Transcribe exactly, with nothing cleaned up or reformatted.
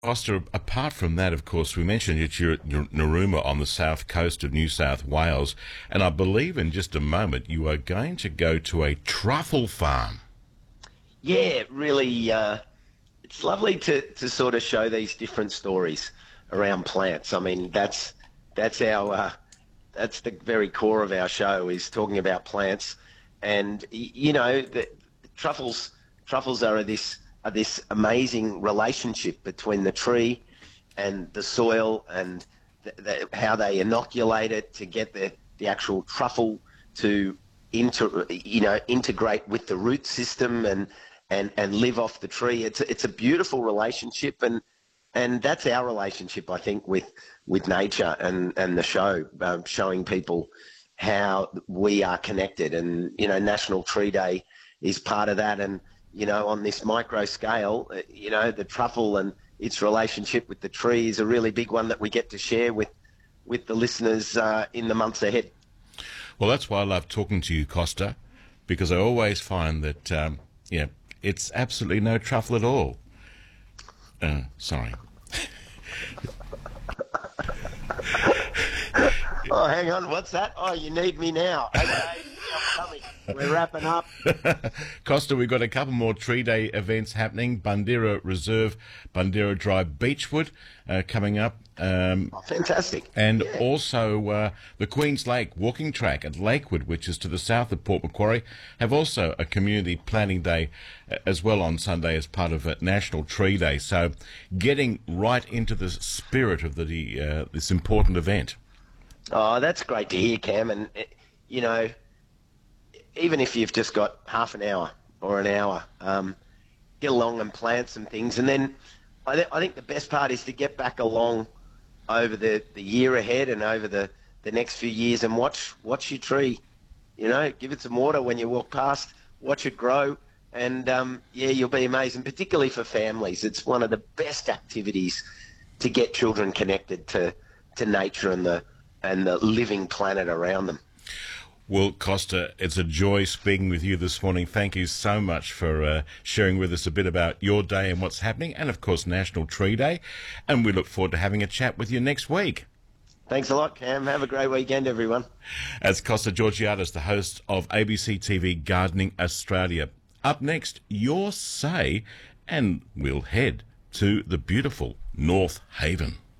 Costa, apart from that, of course, we mentioned that you're at Narooma on the south coast of New South Wales, and I believe in just a moment you are going to go to a truffle farm. Yeah, really, uh, it's lovely to, to sort of show these different stories around plants. I mean, that's that's our uh, that's the very core of our show, is talking about plants, and y- you know, the truffles truffles are this are this amazing relationship between the tree and the soil, and the, the, how they inoculate it to get the the actual truffle to inter, you know, integrate with the root system and and and live off the tree. It's a, it's a beautiful relationship, and and that's our relationship, I think, with with nature and and the show, um, showing people how we are connected. And you know, National Tree Day is part of that. And you know, on this micro scale, uh, you know, the truffle and its relationship with the tree is a really big one that we get to share with with the listeners uh, in the months ahead. Well, that's why I love talking to you, Costa, because I always find that um, yeah. It's absolutely no truffle at all. Uh, sorry. Oh, hang on. What's that? Oh, you need me now. Okay, I'm coming. We're wrapping up. Costa, we've got a couple more Tree Day events happening. Bundeera Reserve, Bundeera Drive, Beechwood uh, coming up. Um, oh, fantastic. And yeah. also uh, the Queens Lake Walking Track at Lakewood, which is to the south of Port Macquarie, have also a community planning day uh, as well on Sunday as part of uh, National Tree Day. So getting right into the spirit of the uh, this important event. Oh, that's great to hear, Cam. And, you know, even if you've just got half an hour or an hour, um, get along and plant some things. And then I, th- I think the best part is to get back along over the, the year ahead and over the, the next few years and watch watch your tree. You know, give it some water when you walk past, watch it grow, and, um, yeah, you'll be amazed. And particularly for families, it's one of the best activities to get children connected to, to nature and the and the living planet around them. Well, Costa, it's a joy speaking with you this morning. Thank you so much for uh, sharing with us a bit about your day and what's happening, and, of course, National Tree Day. And we look forward to having a chat with you next week. Thanks a lot, Cam. Have a great weekend, everyone. As Costa Georgiadis, the host of A B C T V Gardening Australia. Up next, your say, and we'll head to the beautiful North Haven.